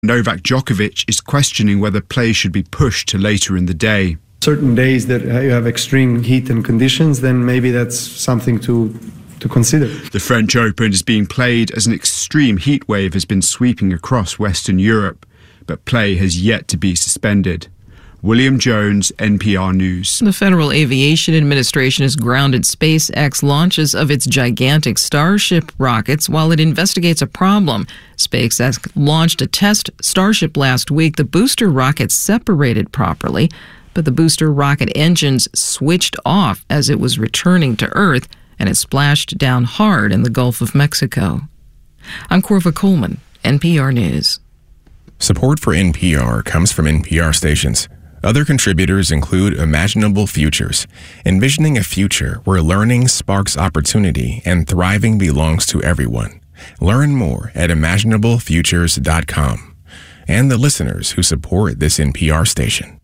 Novak Djokovic is questioning whether play should be pushed to later in the day. Certain days that you have extreme heat and conditions, then maybe that's something to consider. The French Open is being played as an extreme heat wave has been sweeping across Western Europe, but play has yet to be suspended. William Jones, NPR News. The Federal Aviation Administration has grounded SpaceX launches of its gigantic Starship rockets while it investigates a problem. SpaceX launched a test Starship last week. The booster rocket separated properly, but the booster rocket engines switched off as it was returning to Earth, and it splashed down hard in the Gulf of Mexico. I'm Corva Coleman, NPR News. Support for NPR comes from NPR stations. Other contributors include Imaginable Futures, envisioning a future where learning sparks opportunity and thriving belongs to everyone. Learn more at imaginablefutures.com. And the listeners who support this NPR station.